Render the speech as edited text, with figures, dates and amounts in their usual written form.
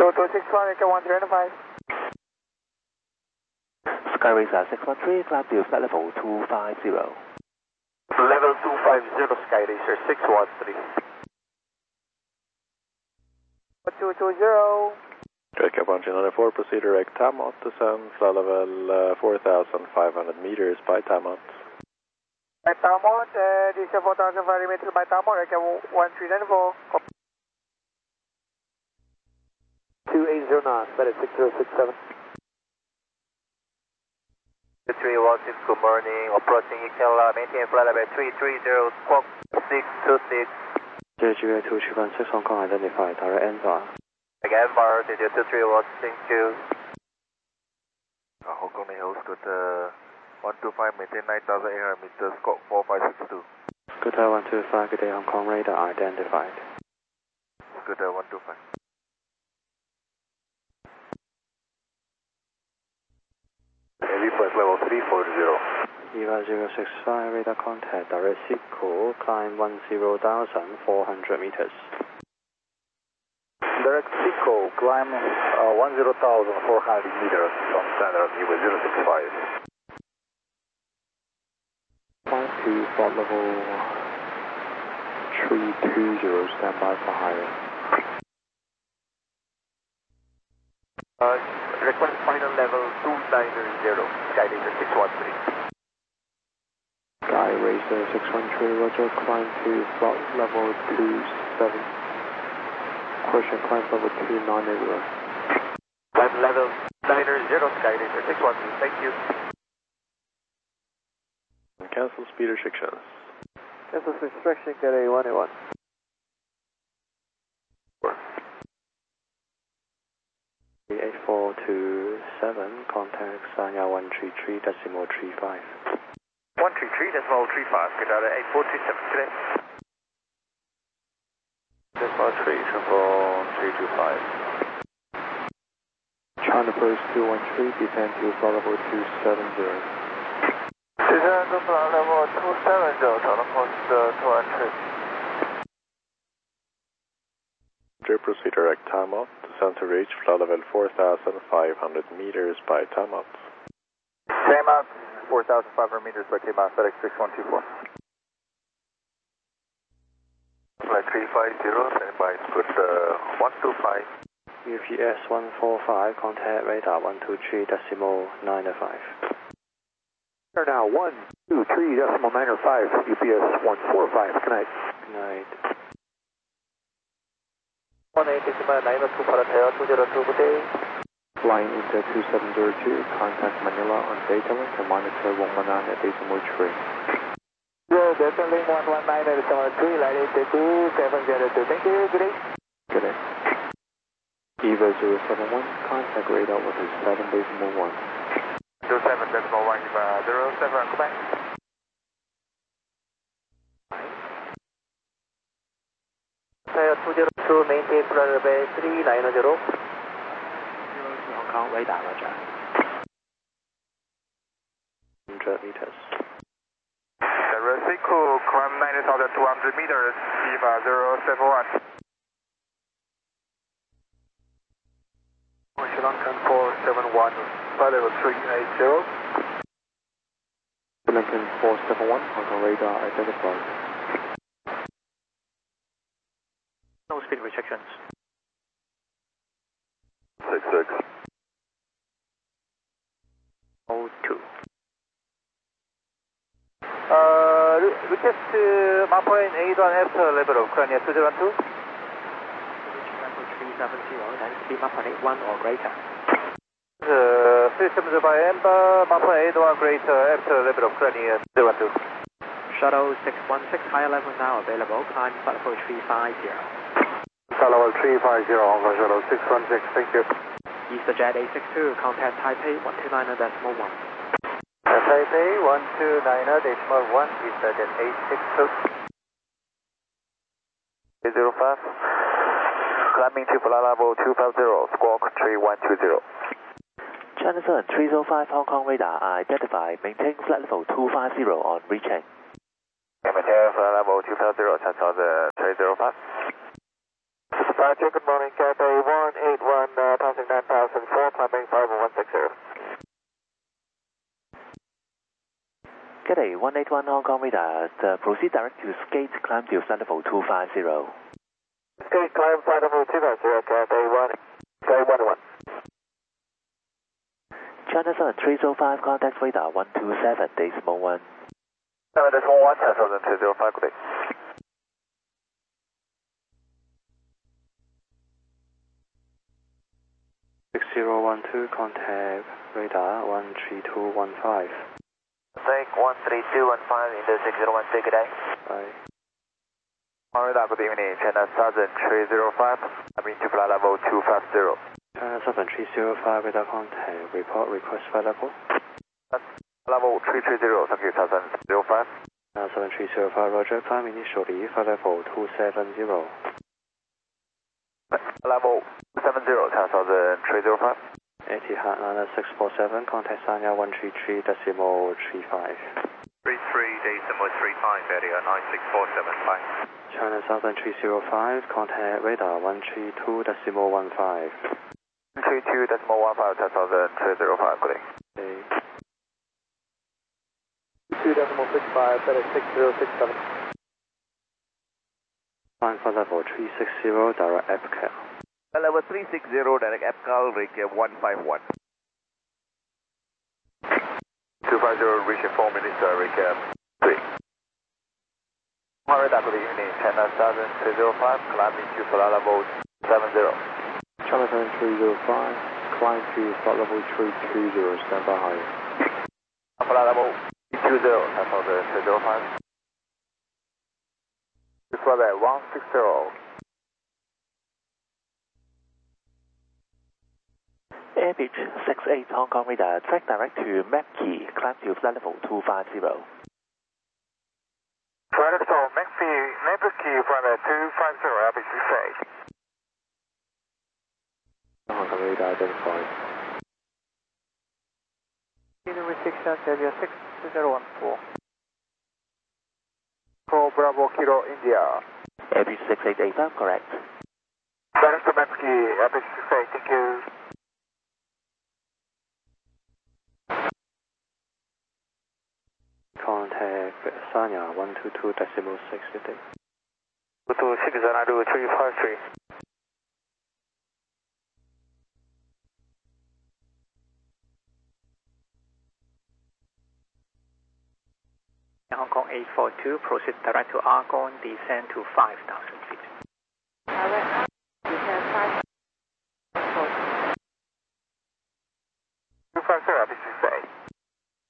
2261, Echo 135. Skyracer 613, climb to flight level 250. Level 250, Skyracer 613. 220. Echo 194, proceed direct Tamot, descend flight level 4,500 meters by Tamot. By Tamot, this is 4,500 meters by Tamot, Echo 1394. 280 knots, that is 6067. 316, good morning, approaching Ikela, maintain flight level 330, squawk 626. JGA 216, Hong Kong identified, direct NVAR. Again, bar, DJ 231, thank you. Hong Kong Hills, good 125, maintain 9,800 meters, squawk 4562. Good day 125, good day Hong Kong radar identified. Good 125. Heavy flight level 340. EVA 065, radar contact, direct Sequel, climb 10,400 meters. Direct Sequel, climb 10,400 meters on standard EVA 065. Climb to flight level 320, standby for higher. Request final level 290, Skyracer 613. Skyracer 613, roger, climb to flight level 27. Question, climb level 290. Climb level 90, Skyracer 613, thank you. Cancel speed restrictions. Cancel restriction, get a 181. The 8427, contact Sanya 133.35. 133.35, get out of 8427 today. Decimal 3, 325. China Post 213, descend to flight level 270. Descend to flight level 270, China Post 213. Proceed direct Tamot, descend to reach flight level 4,500 meters by Tamot. Tamot, 4,500 meters by Tamot, FedEx 6124. Flight 350, standby, good 125. UPS 145, contact radar 123.95. Now 123.95, UPS 145, good night. Good night. 18.902 Parateo 202, good day. Flying into 2702, contact Manila on data link and monitor 119 at decimal tree. Yeah, Delta Link 119 at decimal tree, line 82702, thank you, good day. Good day. EVA 071, contact radar 127.1. 07.1, EVA 07, come back. Parateo 202, maintain flight level 390. Hong Kong radar, roger. 100 meters. Sequel, climb 90,200 meters, EVA 071. Sri Lankan 471, flight level 380. Sri Lankan 471, Hong Kong radar identified. No speed restrictions. 66. 02. Request Marpoint 81 after level of Cronia 202. 370, then speed Marpoint 81 or greater. 370 by Amber, Marpoint 81 greater after level of Cronia 212. Shuttle 616, higher level now available, climb flight level 350. Flight level 350, Hong Kong Shuttle 616, thank you. EasterJet 862, contact Taipei 129.1. Taipei 129.1, EasterJet 862. 805. Climbing to flight level 250, squawk 3120. China Sun 305 Hong Kong radar identified, maintain flight level 250 on reaching. Maintain flight level 250, China Sun 305. Departure, good morning, Cathay 1819, Cathay 181 Hong Kong radar, proceed direct to Skate, climb to flight level 250. Skate, climb flight level 250, Cathay 181. China Southern 305, contact radar 127.1. 7.1, China Southern 305, good day. Contact radar 13215. Take 13215 into 6012, good day. Bye. Radar, good evening, China Southern 305, I'm into flight level 250. China Southern 305 radar contact, report request flight level. Level 330, thank you, Southern 305. China Southern 305, roger, climb initially, flight level 270. Level 70, China Southern 305. Etihad Niner 647, contact Sanya 133.35. 33.35, area 96475. China Southern 305, contact radar 132.15. 32.15, China Southern 305, good day. 2.65, that is 6067. Climb for level 360, direct EPCAL. Level 360, direct EPCAL, recap 151. 250, reaching 4 minutes, recap 3. Radar, good evening, China Southern 305, climbing to flight level 70. China Southern 305, climb to flight level 320, stand by high. Flight level 320, China Southern 305. Flight level 160. Airbridge 68 Hong Kong radar, track direct to Map Key, climb to flight level 250. Flight level Map Key, flight level 250, Airbridge 68. Hong Kong radar identified. Restriction, area 6014. Pro Bravo Kilo India. Airbridge 688, I'm correct. Flight level Map Key, Airbridge 68, thank you. Contact Sanya 122.6. 22692 Hong Kong 842, proceed direct to Argonne, descend to 5,000 feet. Descend 5,000 feet. 250, Airbridge 68.